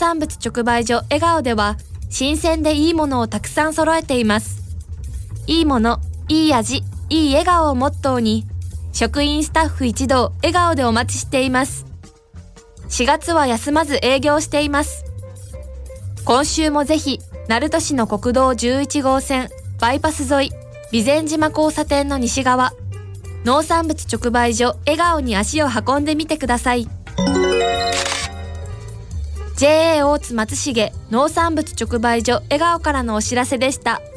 産物直売所笑顔では新鮮でいいものをたくさん揃えています。いいもの、いい味、いい笑顔をモットーに職員スタッフ一同笑顔でお待ちしています。4月は休まず営業しています。今週もぜひ鳴門市の国道11号線バイパス沿い備前島交差点の西側農産物直売所笑顔に足を運んでみてください。JA 大津松重農産物直売所笑顔からのお知らせでした。